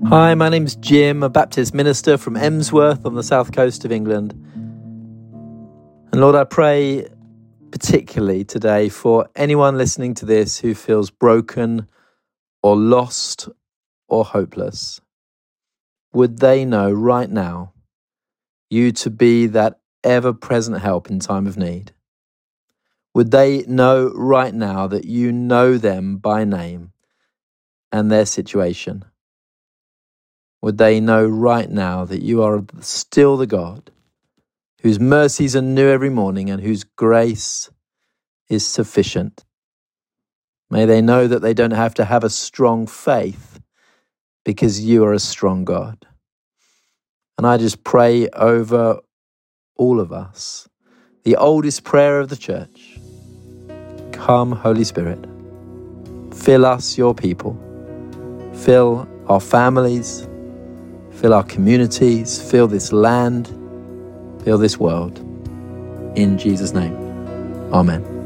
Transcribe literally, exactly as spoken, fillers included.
Hi, my name's Jim, a Baptist minister from Emsworth on the south coast of England. And Lord, I pray particularly today for anyone listening to this who feels broken or lost or hopeless. Would they know right now you to be that ever-present help in time of need? Would they know right now that you know them by name and their situation? Would they know right now that you are still the God whose mercies are new every morning and whose grace is sufficient? May they know that they don't have to have a strong faith because you are a strong God. And I just pray over all of us, the oldest prayer of the church. Come, Holy Spirit, fill us, your people, fill our families, fill our communities, fill this land, fill this world. In Jesus' name, amen.